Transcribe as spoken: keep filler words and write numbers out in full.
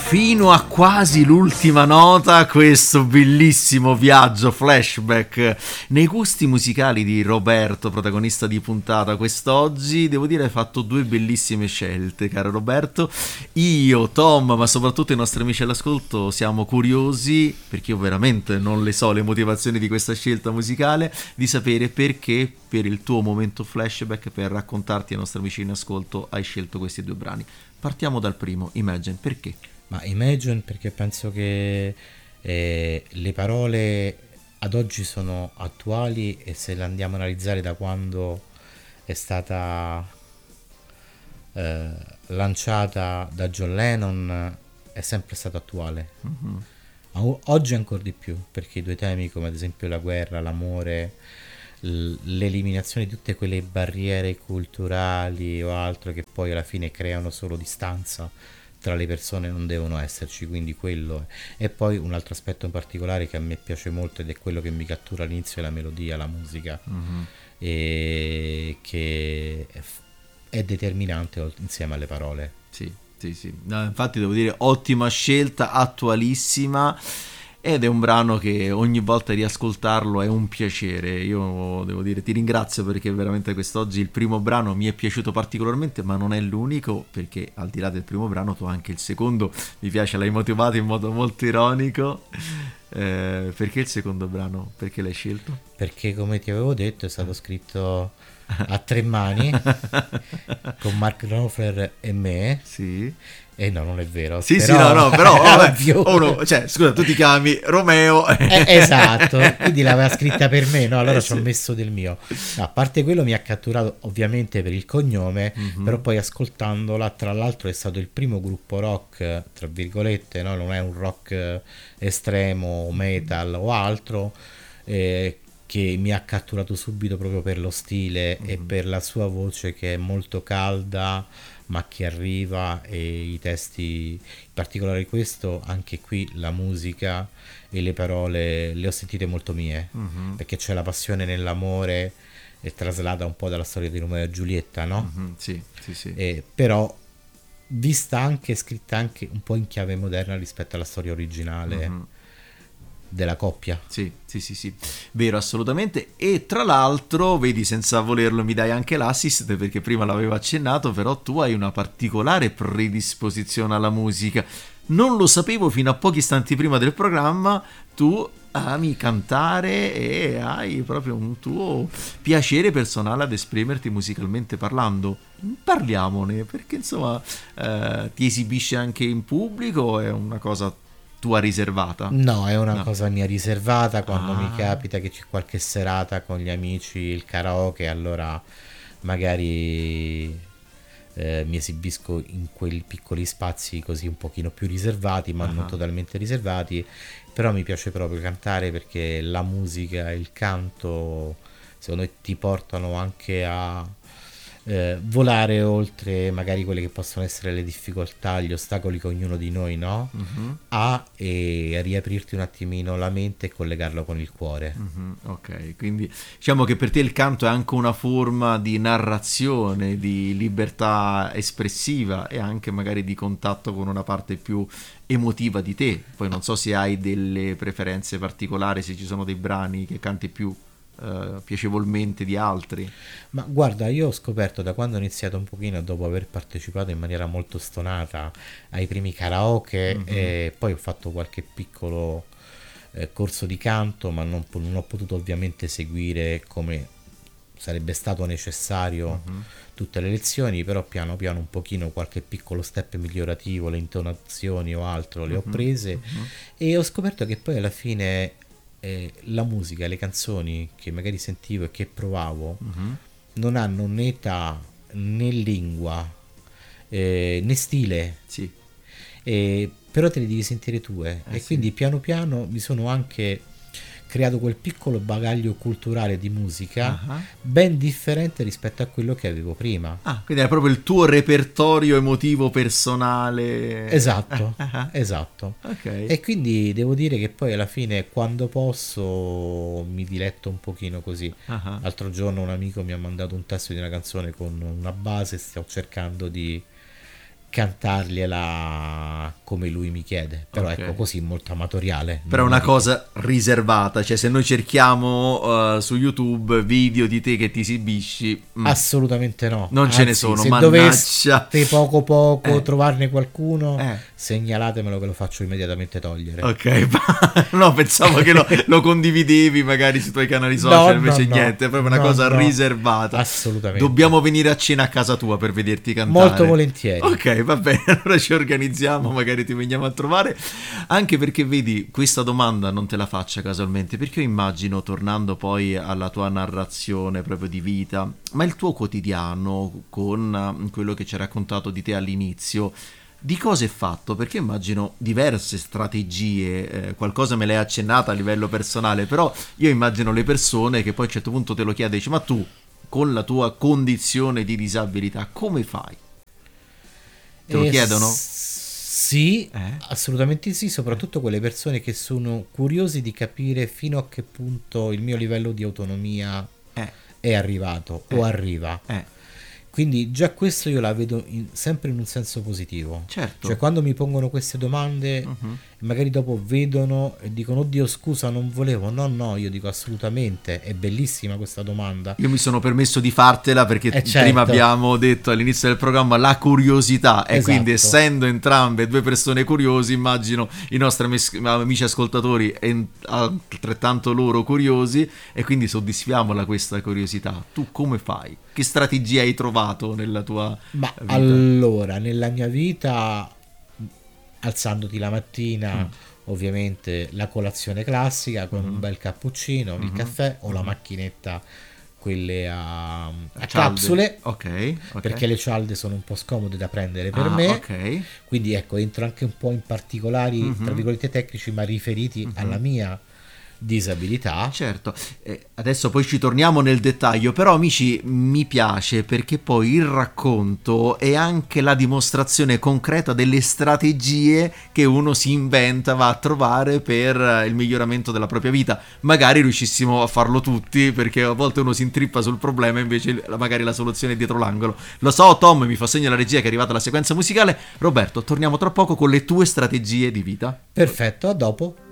fino a quasi l'ultima nota questo bellissimo viaggio flashback nei gusti musicali di Roberto, protagonista di puntata quest'oggi. Devo dire hai fatto due bellissime scelte, caro Roberto. Io, Tom, ma soprattutto i nostri amici all'ascolto siamo curiosi, perché io veramente non le so le motivazioni di questa scelta musicale, di sapere perché per il tuo momento flashback, per raccontarti ai nostri amici in ascolto, hai scelto questi due brani. Partiamo dal primo, Imagine, perché? Ma Imagine perché penso che eh, le parole ad oggi sono attuali, e se le andiamo a analizzare da quando è stata eh, lanciata da John Lennon, è sempre stata attuale. Mm-hmm. O- oggi ancora di più, perché i due temi come ad esempio la guerra, l'amore, l- l'eliminazione di tutte quelle barriere culturali o altro che poi alla fine creano solo distanza tra le persone, non devono esserci, quindi quello è. E poi un altro aspetto in particolare che a me piace molto, ed è quello che mi cattura all'inizio, è la melodia, la musica, Mm-hmm. e che è determinante insieme alle parole. Sì, sì, sì. No, infatti devo dire ottima scelta, attualissima, ed è un brano che ogni volta riascoltarlo è un piacere. Io devo dire ti ringrazio, perché veramente quest'oggi il primo brano mi è piaciuto particolarmente, ma non è l'unico, perché al di là del primo brano tu anche il secondo mi piace, l'hai motivato in modo molto ironico. Eh, perché il secondo brano? Perché l'hai scelto? Perché come ti avevo detto è stato scritto a tre mani con Mark Knopfler e me. Sì. E no, non è vero. Sì, però, sì, no, no, però vabbè, ovvio. uno, cioè, scusa, tu ti chiami Romeo. Eh, esatto, quindi l'aveva scritta per me, no? Allora Eh, ci ho sì. messo del mio. No, a parte quello mi ha catturato ovviamente per il cognome, Mhm. però poi ascoltandola, tra l'altro è stato il primo gruppo rock, tra virgolette, no? Non è un rock eh, estremo, metal o altro, eh, che mi ha catturato subito proprio per lo stile e Mhm. per la sua voce che è molto calda, ma che arriva, e i testi, in particolare questo, anche qui la musica e le parole le ho sentite molto mie, Mhm. perché c'è la passione nell'amore, è traslata un po' dalla storia di Romeo e Giulietta, no? Mhm. Sì, sì, sì. E, però vista anche, scritta anche un po' in chiave moderna rispetto alla storia originale Mhm. della coppia. Sì, sì, sì, sì, vero, assolutamente. E tra l'altro, vedi, senza volerlo mi dai anche l'assist, perché prima l'avevo accennato, però tu hai una particolare predisposizione alla musica. Non lo sapevo fino a pochi istanti prima del programma, tu ami cantare e hai proprio un tuo piacere personale ad esprimerti musicalmente parlando. Parliamone, perché insomma eh, ti esibisci anche in pubblico o è una cosa tua riservata? No, è una No. cosa mia riservata. Quando Ah. mi capita che c'è qualche serata con gli amici, il karaoke, allora magari eh, mi esibisco in quei piccoli spazi così un pochino più riservati, ma non Ah. totalmente riservati. Però mi piace proprio cantare, perché la musica e il canto secondo me ti portano anche a eh, volare oltre magari quelle che possono essere le difficoltà, gli ostacoli che ognuno di noi, no? Mhm. Ha, e riaprirti un attimino la mente e collegarlo con il cuore. Mhm. Ok, quindi diciamo che per te il canto è anche una forma di narrazione, di libertà espressiva e anche magari di contatto con una parte più emotiva di te. Poi non so se hai delle preferenze particolari, se ci sono dei brani che canti più eh, piacevolmente di altri. Ma guarda, io ho scoperto da quando ho iniziato un pochino, dopo aver partecipato in maniera molto stonata ai primi karaoke, Mhm. e poi ho fatto qualche piccolo eh, corso di canto, ma non, po- non ho potuto ovviamente seguire come sarebbe stato necessario Mhm. tutte le lezioni, però piano piano un pochino qualche piccolo step migliorativo, le intonazioni o altro le ho Mhm. prese, Mhm. e ho scoperto che poi alla fine eh, la musica, le canzoni che magari sentivo e che provavo Mhm. non hanno né età né lingua eh, né stile, Sì. eh, però te le devi sentire tue, Eh e sì. quindi piano piano mi sono anche creato quel piccolo bagaglio culturale di musica Ah. ben differente rispetto a quello che avevo prima. Ah, quindi è proprio il tuo repertorio emotivo personale. Esatto, Eh, ah, esatto. ok. E quindi devo dire che poi alla fine, quando posso, mi diletto un pochino così. Ah, L'altro giorno un amico mi ha mandato un testo di una canzone con una base, sto cercando di cantargliela come lui mi chiede, però Ok. ecco, così molto amatoriale. Però è non una di che- cosa riservata, cioè se noi cerchiamo uh, su YouTube video di te che ti esibisci, mm, Assolutamente no. non ce ne Anzi, sono, se mannaggia. doveste poco poco Eh. trovarne qualcuno, Eh. segnalatemelo che lo faccio immediatamente togliere. Ok, no, pensavo che lo, lo condividevi magari sui tuoi canali social, No, invece no, niente, è proprio una no, cosa no. riservata. Assolutamente. Dobbiamo venire a cena a casa tua per vederti cantare. Molto volentieri. Ok, va bene, allora ci organizziamo, magari ti veniamo a trovare, anche perché vedi, questa domanda non te la faccia casualmente, perché io immagino, tornando poi alla tua narrazione proprio di vita, ma il tuo quotidiano con eh, quello che ci hai raccontato di te all'inizio, di cosa è fatto? Perché immagino diverse strategie, eh, qualcosa me l'hai accennata a livello personale, però io immagino le persone che poi a un certo punto te lo chiedi, dici, ma tu con la tua condizione di disabilità come fai? Te lo Eh, chiedono? s- Sì, Eh? assolutamente sì, soprattutto quelle persone che sono curiosi di capire fino a che punto il mio livello di autonomia Eh, è arrivato o arriva. eh, Quindi già questo io la vedo in- sempre in un senso positivo. certo. Cioè quando mi pongono queste domande, Mhm. magari dopo vedono e dicono oddio scusa non volevo, no no, io dico assolutamente, è bellissima questa domanda. Io mi sono permesso di fartela perché Eh, prima certo. abbiamo detto all'inizio del programma la curiosità e Esatto. quindi essendo entrambe due persone curiosi immagino i nostri amis- amici ascoltatori en- altrettanto loro curiosi e quindi soddisfiamola questa curiosità. Tu come fai? Che strategia hai trovato nella tua Ma vita? allora, nella mia vita, alzandoti la mattina, Mm. ovviamente la colazione classica con Mhm. un bel cappuccino, il Mhm. caffè o la Mhm. macchinetta, quelle a, a Cialde. capsule, Ok, ok. perché le cialde sono un po' scomode da prendere per Ah, me. ok. Quindi ecco, entro anche un po' in particolari, Mhm. tra virgolette, tecnici, ma riferiti Mhm. alla mia disabilità. Certo, eh, adesso poi ci torniamo nel dettaglio, però amici mi piace perché poi il racconto è anche la dimostrazione concreta delle strategie che uno si inventa, va a trovare per eh, il miglioramento della propria vita. Magari riuscissimo a farlo tutti perché a volte uno si intrippa sul problema e invece il- magari la soluzione è dietro l'angolo. Lo so, Tom, mi fa segno la regia che è arrivata la sequenza musicale. Roberto, torniamo tra poco con le tue strategie di vita. Perfetto, a dopo.